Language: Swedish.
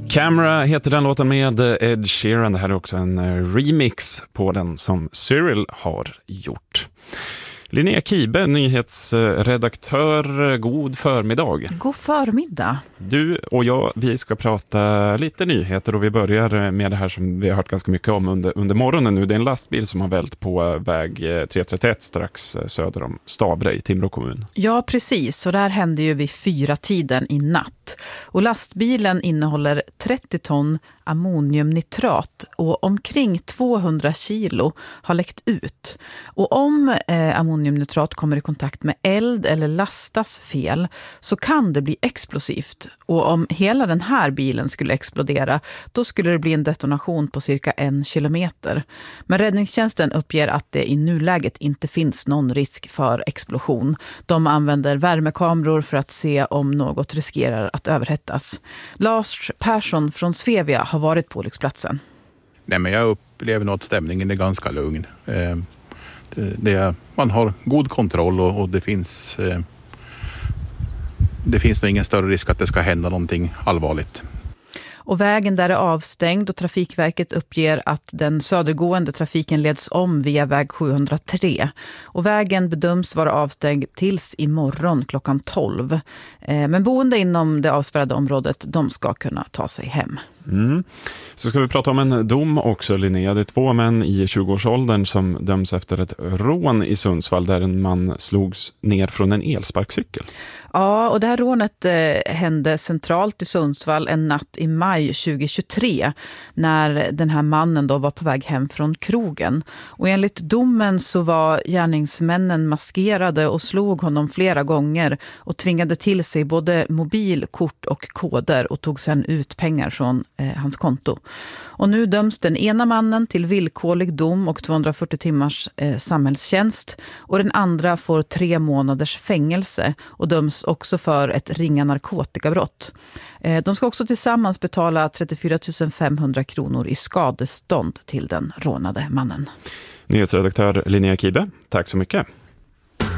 Camera heter den låten med Ed Sheeran. Det här är också en remix på den som Cyril har gjort. Linnea Kibe, nyhetsredaktör, god förmiddag. God förmiddag. Du och jag, vi ska prata lite nyheter och vi börjar med det här som vi har hört ganska mycket om under morgonen nu. Det är en lastbil som har vält på väg 331 strax söder om Stavre i Timrå kommun. Ja, precis. Så det här hände ju vid 4-tiden i natt. Och lastbilen innehåller 30 ton ammoniumnitrat och omkring 200 kilo har läckt ut. Och om ammoniumnitrat kommer i kontakt med eld eller lastas fel så kan det bli explosivt. Och om hela den här bilen skulle explodera, då skulle det bli en detonation på cirka 1 kilometer. Men räddningstjänsten uppger att det i nuläget inte finns någon risk för explosion. De använder värmekameror för att se om något riskerar att överhettas. Lars Persson från Svevia har varit på olycksplatsen. Nej, men jag upplever nog att stämningen är ganska lugn. Man har god kontroll och det finns nog ingen större risk att det ska hända någonting allvarligt. Och vägen där är avstängd och Trafikverket uppger att den södergående trafiken leds om via väg 703. Och vägen bedöms vara avstängd tills imorgon klockan 12. Men boende inom det avspärrade området, de ska kunna ta sig hem. Så ska vi prata om en dom också, Linnea. Det är 2 män i 20-årsåldern som döms efter ett rån i Sundsvall där en man slogs ner från en elsparkcykel. Ja, och det här rånet hände centralt i Sundsvall en natt i maj 2023 när den här mannen då var på väg hem från krogen. Och enligt domen så var gärningsmännen maskerade och slog honom flera gånger och tvingade till sig både mobil, kort och koder och tog sedan ut pengar från hans konto. Och nu döms den ena mannen till villkorlig dom och 240 timmars samhällstjänst och den andra får 3 månaders fängelse och döms också för ett ringa narkotikabrott. De ska också tillsammans betala 34 500 kronor i skadestånd till den rånade mannen. Nyhetsredaktör Linnea Kibe, tack så mycket.